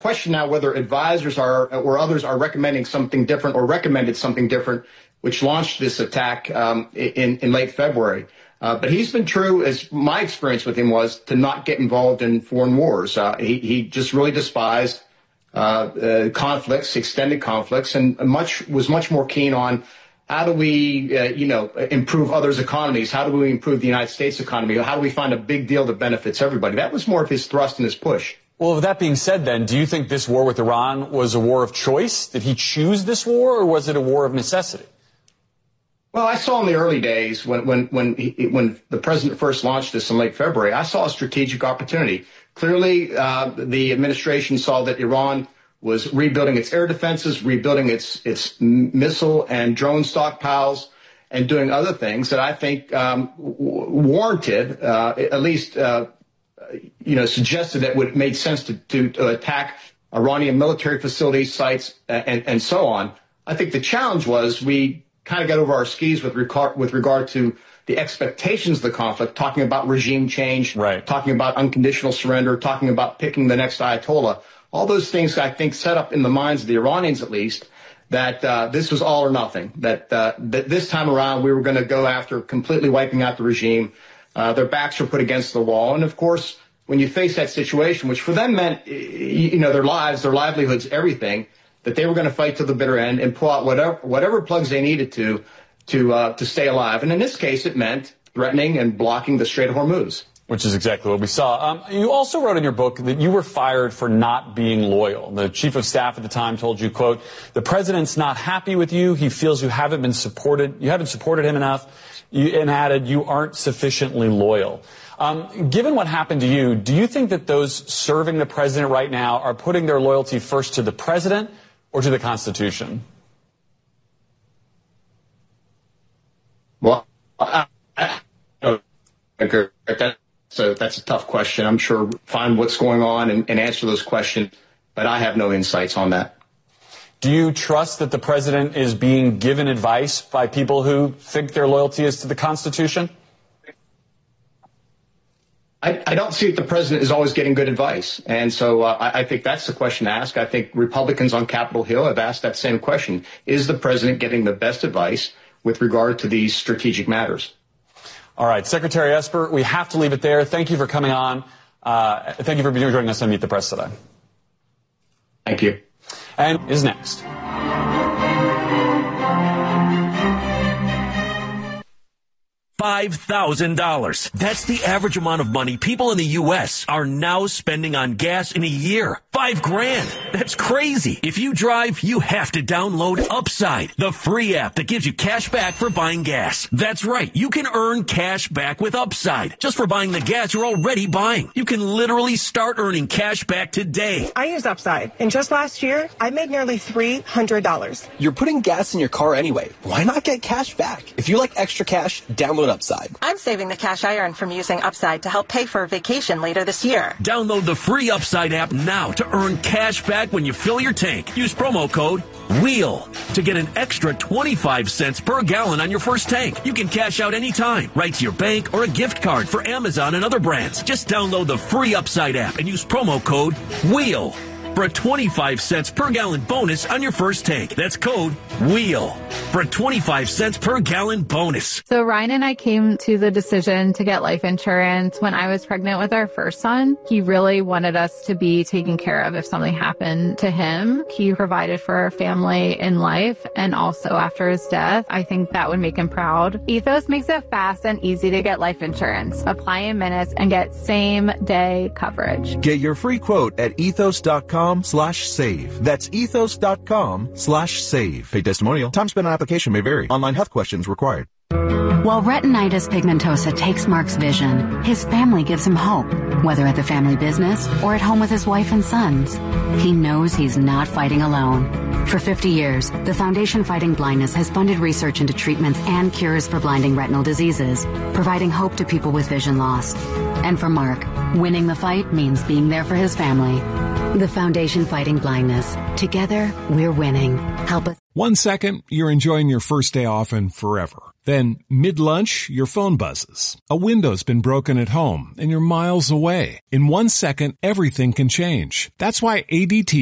question now whether advisors or others are recommending something different or recommended something different, which launched this attack in late February. But he's been true, as my experience with him was, to not get involved in foreign wars. He just really despised conflicts, extended conflicts, and was much more keen on how do we, improve others' economies? How do we improve the United States economy? How do we find a big deal that benefits everybody? That was more of his thrust and his push. Well, with that being said, then, do you think this war with Iran was a war of choice? Did he choose this war, or was it a war of necessity? Well, I saw in the early days when the president first launched this in late February, I saw a strategic opportunity. Clearly, the administration saw that Iran was rebuilding its air defenses, rebuilding its missile and drone stockpiles, and doing other things that I think warranted, at least suggested that it made sense to attack Iranian military facilities, sites, and so on. I think the challenge was we kind of got over our skis with regard to the expectations of the conflict, talking about regime change, right, talking about unconditional surrender, talking about picking the next Ayatollah. All those things, I think, set up in the minds of the Iranians, at least, that this was all or nothing, that this time around we were going to go after completely wiping out the regime. Their backs were put against the wall. And, of course, when you face that situation, which for them meant, their lives, their livelihoods, everything, that they were going to fight to the bitter end and pull out whatever plugs they needed to stay alive. And in this case, it meant threatening and blocking the Strait of Hormuz. Which is exactly what we saw. You also wrote in your book that you were fired for not being loyal. The chief of staff at the time told you, quote, "The president's not happy with you. He feels you haven't supported him enough," and added, "You aren't sufficiently loyal." Given what happened to you, do you think that those serving the president right now are putting their loyalty first to the president or to the Constitution? Well, so that's a tough question. I'm sure find what's going on and answer those questions, but I have no insights on that. Do you trust that the president is being given advice by people who think their loyalty is to the Constitution? I don't see that the president is always getting good advice. And so I think that's the question to ask. I think Republicans on Capitol Hill have asked that same question. Is the president getting the best advice with regard to these strategic matters? All right, Secretary Esper, we have to leave it there. Thank you for coming on. Thank you for joining us on Meet the Press today. Thank you. And is next. $5,000. That's the average amount of money people in the U.S. are now spending on gas in a year. $5,000. That's crazy. If you drive, you have to download Upside, the free app that gives you cash back for buying gas. That's right. You can earn cash back with Upside just for buying the gas you're already buying. You can literally start earning cash back today. I used Upside, and just last year, I made nearly $300. You're putting gas in your car anyway. Why not get cash back? If you like extra cash, download Upside. I'm saving the cash I earn from using Upside to help pay for a vacation later this year. Download the free Upside app now to earn cash back when you fill your tank. Use promo code WHEEL to get an extra 25 cents per gallon on your first tank. You can cash out anytime, right to your bank or a gift card for Amazon and other brands. Just download the free Upside app and use promo code WHEEL for a 25 cents per gallon bonus on your first tank. That's code WHEEL for a 25 cents per gallon bonus. So Ryan and I came to the decision to get life insurance when I was pregnant with our first son. He really wanted us to be taken care of if something happened to him. He provided for our family in life and also after his death. I think that would make him proud. Ethos makes it fast and easy to get life insurance. Apply in minutes and get same-day coverage. Get your free quote at ethos.com/save. That's ethos.com/save. Paid testimonial. Time spent on application may vary. Online health questions required. While retinitis pigmentosa takes Mark's vision, his family gives him hope, whether at the family business or at home with his wife and sons. He knows he's not fighting alone. For 50 years, the Foundation Fighting Blindness has funded research into treatments and cures for blinding retinal diseases, providing hope to people with vision loss. And for Mark, winning the fight means being there for his family. The Foundation Fighting Blindness. Together, we're winning. Help us. 1 second, you're enjoying your first day off and forever. Then, mid-lunch, your phone buzzes. A window's been broken at home, and you're miles away. In 1 second, everything can change. That's why ADT